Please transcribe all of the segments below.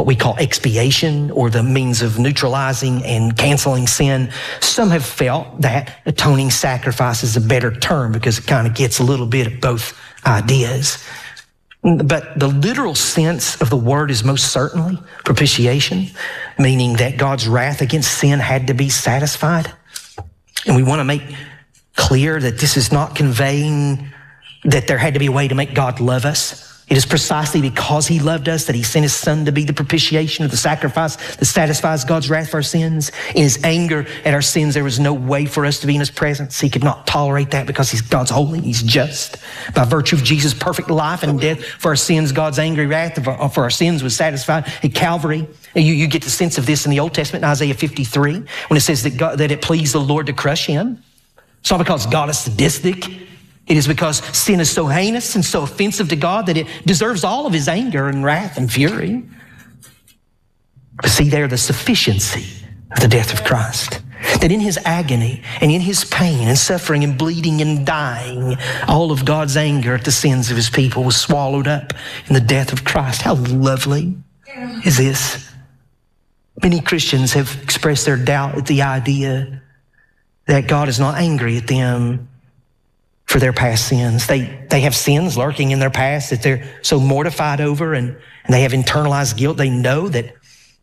what we call expiation, or the means of neutralizing and canceling sin. Some have felt that atoning sacrifice is a better term because it kind of gets a little bit of both ideas. But the literal sense of the word is most certainly propitiation, meaning that God's wrath against sin had to be satisfied. And we want to make clear that this is not conveying that there had to be a way to make God love us. It is precisely because he loved us that he sent his son to be the propitiation, or the sacrifice that satisfies God's wrath for our sins. In his anger at our sins, there was no way for us to be in his presence. He could not tolerate that because God's holy, he's just. By virtue of Jesus' perfect life and death for our sins, God's angry wrath for our sins was satisfied at Calvary. You get the sense of this in the Old Testament, in Isaiah 53, when it says that it pleased the Lord to crush him. It's not because God is sadistic. It is because sin is so heinous and so offensive to God that it deserves all of his anger and wrath and fury. But see there the sufficiency of the death of Christ. That in his agony and in his pain and suffering and bleeding and dying, all of God's anger at the sins of his people was swallowed up in the death of Christ. How lovely is this? Many Christians have expressed their doubt at the idea that God is not angry at them for their past sins. They have sins lurking in their past that they're so mortified over, and they have internalized guilt. They know that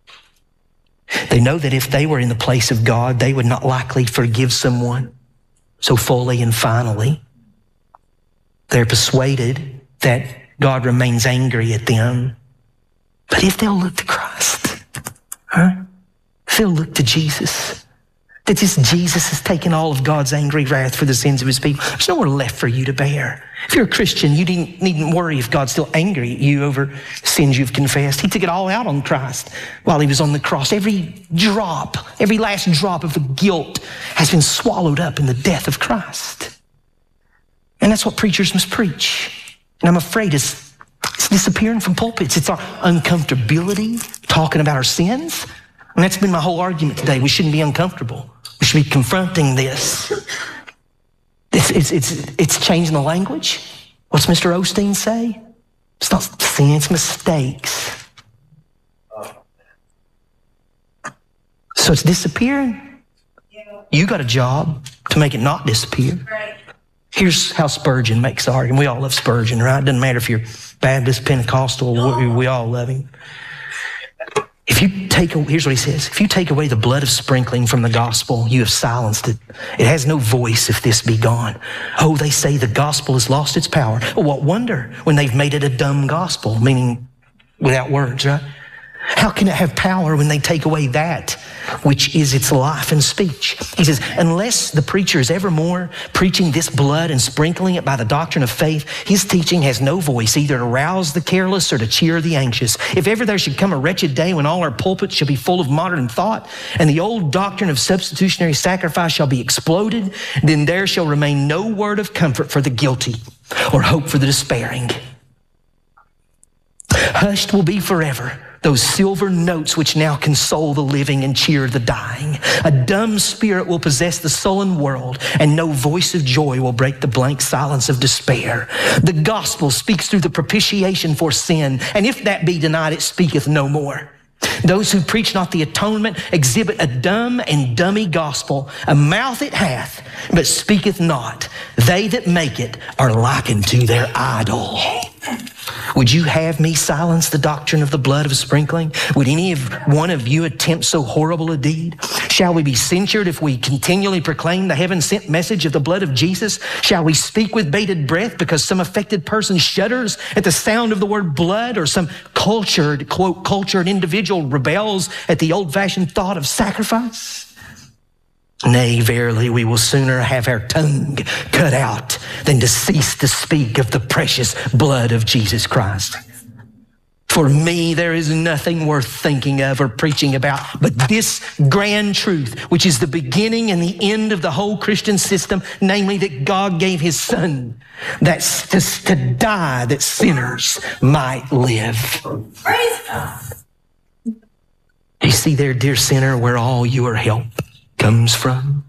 if they were in the place of God, they would not likely forgive someone so fully and finally. They're persuaded that God remains angry at them. But if they'll look to Christ, if they'll look to Jesus, that this Jesus has taken all of God's angry wrath for the sins of his people, there's nowhere left for you to bear. If you're a Christian, you needn't worry if God's still angry at you over sins you've confessed. He took it all out on Christ while he was on the cross. Every last drop of the guilt has been swallowed up in the death of Christ. And that's what preachers must preach. And I'm afraid it's disappearing from pulpits. It's our uncomfortability talking about our sins. And that's been my whole argument today. We shouldn't be uncomfortable. We should be confronting this. It's changing the language. What's Mr. Osteen say? It's not sin, it's mistakes. So it's disappearing. You got a job to make it not disappear. Here's how Spurgeon makes the argument. We all love Spurgeon, right? It doesn't matter if you're Baptist, Pentecostal, we all love him. Here's what he says. If you take away the blood of sprinkling from the gospel, you have silenced it. It has no voice if this be gone. Oh, they say the gospel has lost its power. Well, what wonder when they've made it a dumb gospel, meaning without words, right? How can it have power when they take away that which is its life and speech? He says, unless the preacher is evermore preaching this blood and sprinkling it by the doctrine of faith, his teaching has no voice either to rouse the careless or to cheer the anxious. If ever there should come a wretched day when all our pulpits shall be full of modern thought and the old doctrine of substitutionary sacrifice shall be exploded, then there shall remain no word of comfort for the guilty or hope for the despairing. Hushed will be forever those silver notes which now console the living and cheer the dying. A dumb spirit will possess the sullen world, and no voice of joy will break the blank silence of despair. The gospel speaks through the propitiation for sin, and if that be denied, it speaketh no more. Those who preach not the atonement exhibit a dumb and dummy gospel. A mouth it hath, but speaketh not. They that make it are likened to their idol. Would you have me silence the doctrine of the blood of sprinkling? Would any one of you attempt so horrible a deed? Shall we be censured if we continually proclaim the heaven-sent message of the blood of Jesus? Shall we speak with bated breath because some affected person shudders at the sound of the word blood, or some cultured, quote, cultured individual rebels at the old-fashioned thought of sacrifice? Nay, verily, we will sooner have our tongue cut out than to cease to speak of the precious blood of Jesus Christ. For me, there is nothing worth thinking of or preaching about but this grand truth, which is the beginning and the end of the whole Christian system, namely that God gave his son to die that sinners might live. Praise God. You see there, dear sinner, where all your help comes from?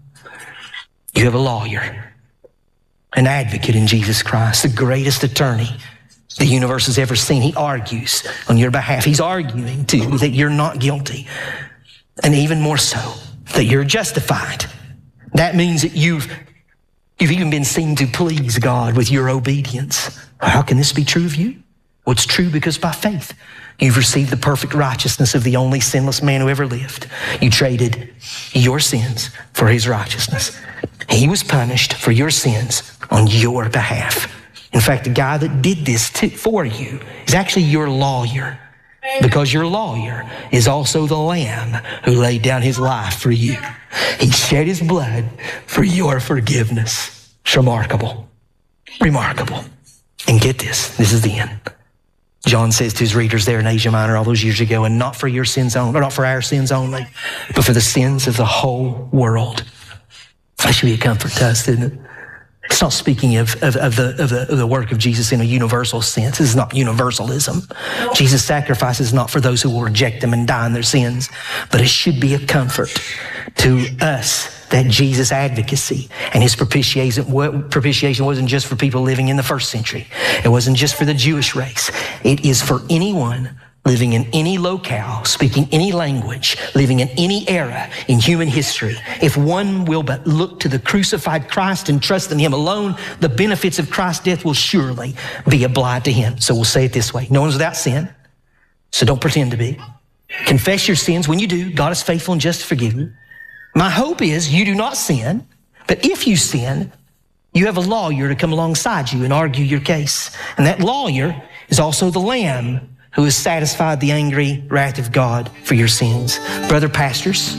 You have a lawyer, an advocate in Jesus Christ, the greatest attorney the universe has ever seen. He argues on your behalf. He's arguing too that you're not guilty, and even more so that you're justified. That means that you've even been seen to please God with your obedience. How can this be true of you? Well, it's true because by faith, you've received the perfect righteousness of the only sinless man who ever lived. You traded your sins for his righteousness. He was punished for your sins on your behalf. In fact, the guy that did this for you is actually your lawyer, because your lawyer is also the Lamb who laid down his life for you. He shed his blood for your forgiveness. It's remarkable. Remarkable. And get this is the end. John says to his readers there in Asia Minor all those years ago, and not for your sins only, or not for our sins only, but for the sins of the whole world. That should be a comfort to us, isn't it? It's not speaking of the work of Jesus in a universal sense. This is not universalism. Jesus' sacrifice is not for those who will reject him and die in their sins, but it should be a comfort to us that Jesus' advocacy and his propitiation wasn't just for people living in the first century. It wasn't just for the Jewish race. It is for anyone living in any locale, speaking any language, living in any era in human history. If one will but look to the crucified Christ and trust in him alone, the benefits of Christ's death will surely be applied to him. So we'll say it this way. No one's without sin, so don't pretend to be. Confess your sins. When you do, God is faithful and just to forgive you. My hope is you do not sin, but if you sin, you have a lawyer to come alongside you and argue your case. And that lawyer is also the Lamb who has satisfied the angry wrath of God for your sins. Brother pastors,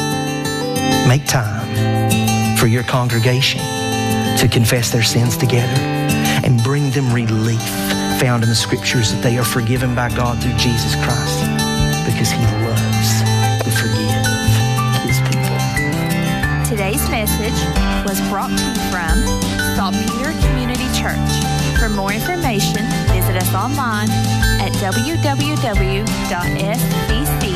make time for your congregation to confess their sins together and bring them relief found in the scriptures that they are forgiven by God through Jesus Christ, because he loves to forgive his people. Today's message was brought to you from Saltpeter Community Church. For more information, visit us online at www.sbc.org.